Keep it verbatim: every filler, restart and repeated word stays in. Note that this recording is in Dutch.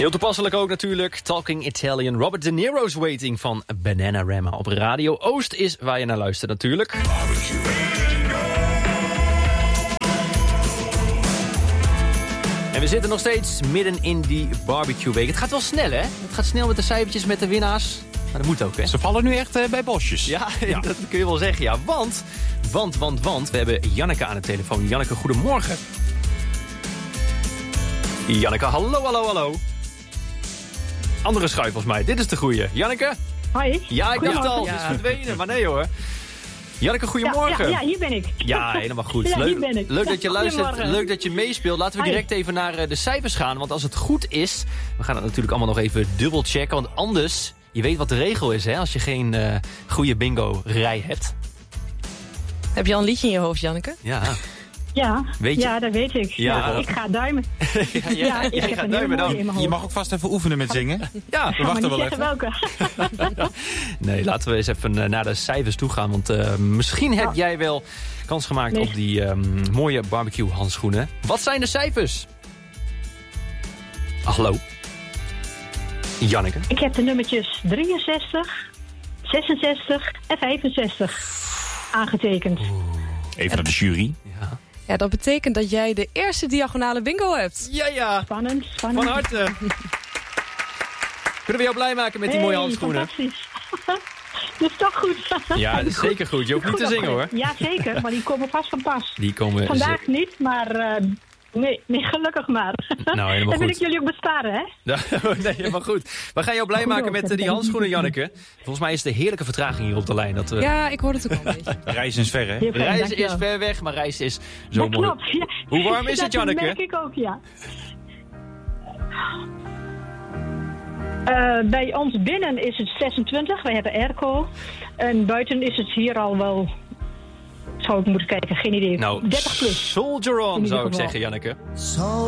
Heel toepasselijk ook natuurlijk. Talking Italian. Robert De Niro's Waiting van Bananarama op Radio Oost is waar je naar luistert natuurlijk. En we zitten nog steeds midden in die barbecue week. Het gaat wel snel, hè? Het gaat snel met de cijfertjes, met de winnaars. Maar dat moet ook, hè? Ze vallen nu echt uh, bij bosjes. Ja, ja, dat kun je wel zeggen, ja. Want, want, want, want, we hebben Janneke aan de telefoon. Janneke, goedemorgen. Janneke, hallo, hallo, hallo. Andere schuif volgens mij. Dit is de goeie. Janneke? Hoi. Ja, ik dacht al. Ja. Het is verdwenen, maar nee hoor. Janneke, goedemorgen. Ja, ja, ja, hier ben ik. Ja, helemaal goed. Ja, leuk, hier ben ik. leuk dat je luistert, leuk dat je meespeelt. Laten we Hoi. direct even naar uh, de cijfers gaan. Want als het goed is, we gaan het natuurlijk allemaal nog even dubbel checken. Want anders, je weet wat de regel is, hè, als je geen uh, goede bingo-rij hebt. Heb je al een liedje in je hoofd, Janneke? Ja. Ja, Weet je? ja, dat weet ik. Ja, Ja, dat- ik ga duimen. ja, ja, Ja, ik jij heb gaat een duimen hele mooie dan. in mijn Je hoofd. mag ook vast even oefenen met zingen. Ja. We Ik ga maar wachten niet wel zeggen even. welke. Nee, laten we eens even uh, naar de cijfers toe gaan. Want uh, misschien heb jij wel kans gemaakt Nee. op die um, mooie barbecue handschoenen. Wat zijn de cijfers? Ah, hallo? Janneke? Ik heb de nummertjes drieënzestig, zesenzestig en vijfenzestig aangetekend. Even naar de jury. Ja. Ja, dat betekent dat jij de eerste diagonale bingo hebt. Ja, ja. Spannend, spannend. Van harte. Kunnen we jou blij maken met die Hey, mooie handschoenen? Fantastisch. Dat is toch goed. Ja, dat is zeker goed. Je hoeft niet Goed te zingen, hoor. opgelet. Ja, zeker. Maar die komen vast van pas. Die komen... Vandaag ze- niet, maar... uh, nee, nee, gelukkig maar. Nou, helemaal Dan wil goed. ik jullie ook besparen, hè? Nee, helemaal goed. We gaan jou blij Goed maken ook, met uh, dat die ben ik. handschoenen, Janneke. Volgens mij is het een heerlijke vertraging hier op de lijn. Dat we... Ja, ik hoorde het ook al een beetje. Reizen is ver, hè? Heel fijn, Reizen is dankjewel. ver weg, maar reizen is zo Dat mooi. klopt, ja. Hoe warm is het, Janneke? Dat merk ik ook, ja. Uh, bij ons binnen is het zesentwintig, wij hebben airco. En buiten is het hier al wel, zou ik moeten kijken, geen idee, Nou, dertig plus. soldier In on, ieder zou ik geval. zeggen, Janneke.